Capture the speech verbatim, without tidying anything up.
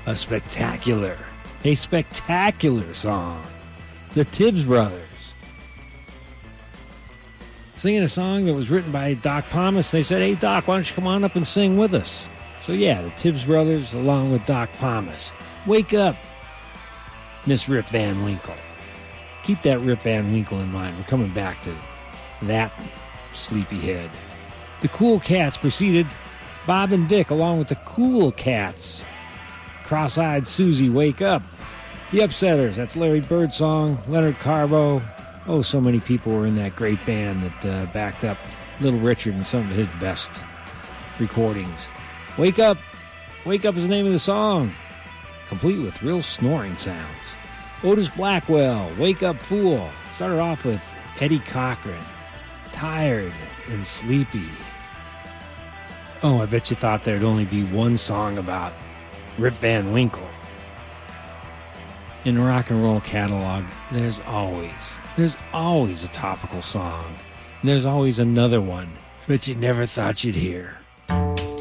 a spectacular, a spectacular song. The Tibbs Brothers. Singing a song that was written by Doc Pomus. They said, hey, Doc, why don't you come on up and sing with us? So, yeah, the Tibbs Brothers along with Doc Pomus. Wake up, Miss Rip Van Winkle. Keep that Rip Van Winkle in mind. We're coming back to that sleepyhead. The Cool Cats preceded Bob and Vic along with the Cool Cats. Cross-Eyed Susie, Wake Up. The Upsetters, that's Larry Birdsong, Leonard Carbo. Oh, so many people were in that great band that uh, backed up Little Richard in some of his best recordings. Wake Up. Wake Up is the name of the song, complete with real snoring sounds. Otis Blackwell, Wake Up Fool. Started off with Eddie Cochran, Tired and Sleepy. Oh, I bet you thought there'd only be one song about Rip Van Winkle. In the rock and roll catalog, there's always, there's always a topical song. There's always another one that you never thought you'd hear.